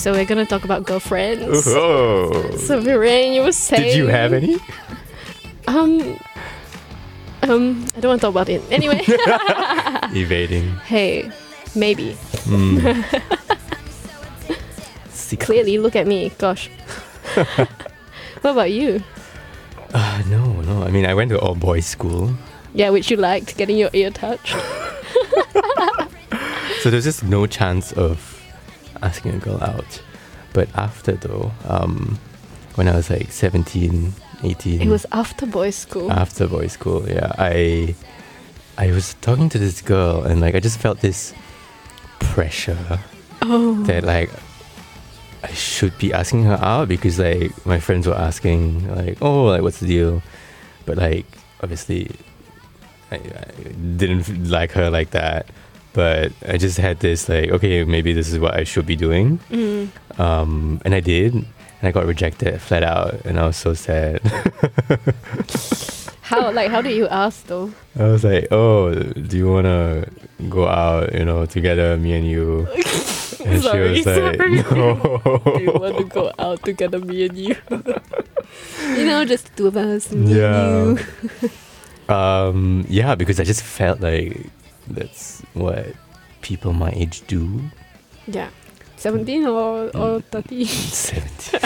so we're gonna talk about girlfriends. Oh. So Viren, you were saying... Did you have any? I don't want to talk about it. Anyway. Evading. Hey, maybe. Secret. Clearly, look at me. Gosh. What about you? No. I mean, I went to all boys school. Yeah, which you liked, getting your ear touched. So there's just no chance of asking a girl out. But after though, when I was like 17, 18. It was after boys' school. After boys' school, yeah. I was talking to this girl and like I just felt this pressure that like I should be asking her out because like my friends were asking like, oh, like what's the deal? But like obviously I didn't like her like that. But I just had this like, okay, maybe this is what I should be doing. And I did. And I got rejected flat out. And I was so sad. How did you ask though? I was like, oh, do you want to go out, together, me and you? And she was like, no. Do you want to go out together, me and you? Just two of us, me and you. Yeah, because I just felt like that's what people my age do. Yeah. 17 or 30? 17.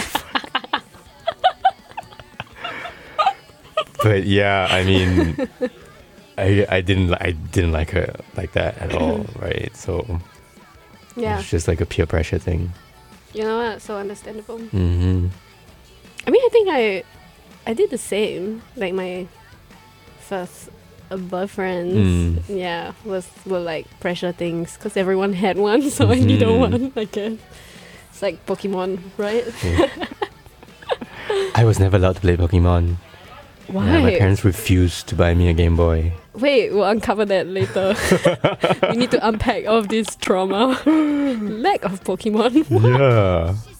But yeah, I mean, I didn't like her like that at all, right? So yeah, it's just like a peer pressure thing. You know what? So understandable. Mm-hmm. I mean, I think I did the same. Like my first boyfriends, were like pressure things because everyone had one, so I needed one. I guess it's like Pokemon, right? Yeah. I was never allowed to play Pokemon. Why? Yeah, my parents refused to buy me a Game Boy. Wait, we'll uncover that later. We need to unpack all of this trauma. Lack of Pokemon. Yeah.